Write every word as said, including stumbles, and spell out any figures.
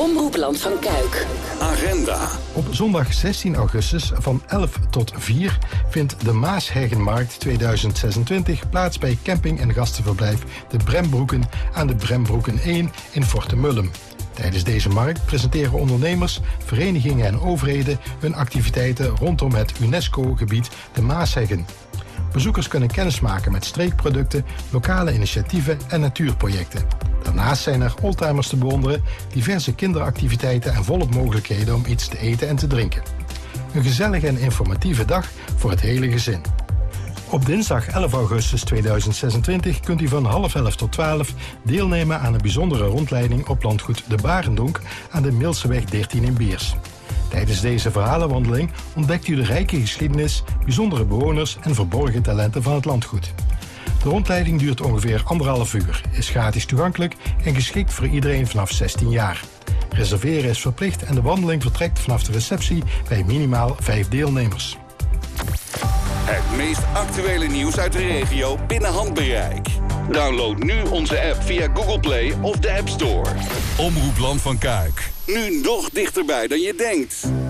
Omroep Land van Kuik. Agenda. Op zondag zestien augustus van elf tot vier vindt de Maasheggenmarkt tweeduizend zesentwintig plaats bij camping- en gastenverblijf De Brembroeken aan de Brembroeken één in Fortemullum. Tijdens deze markt presenteren ondernemers, verenigingen en overheden hun activiteiten rondom het UNESCO-gebied de Maasheggen. Bezoekers kunnen kennismaken met streekproducten, lokale initiatieven en natuurprojecten. Daarnaast zijn er oldtimers te bewonderen, diverse kinderactiviteiten en volop mogelijkheden om iets te eten en te drinken. Een gezellige en informatieve dag voor het hele gezin. Op dinsdag elf augustus tweeduizend zesentwintig kunt u van half elf tot twaalf deelnemen aan een bijzondere rondleiding op landgoed De Barendonk aan de Milseweg dertien in Beers. Tijdens deze verhalenwandeling ontdekt u de rijke geschiedenis, bijzondere bewoners en verborgen talenten van het landgoed. De rondleiding duurt ongeveer anderhalf uur, is gratis toegankelijk en geschikt voor iedereen vanaf zestien jaar. Reserveren is verplicht en de wandeling vertrekt vanaf de receptie bij minimaal vijf deelnemers. Het meest actuele nieuws uit de regio binnen handbereik. Download nu onze app via Google Play of de App Store. Omroep Land van Kuik. Nu nog dichterbij dan je denkt.